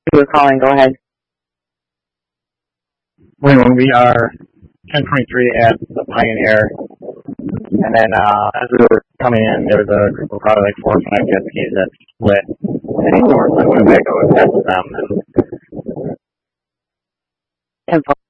You were calling, go ahead. When we are 1023 at the Pioneer, and then as we were coming in, there was a group of probably like 4 or 5 jet skis that split north on Winnebago and past them.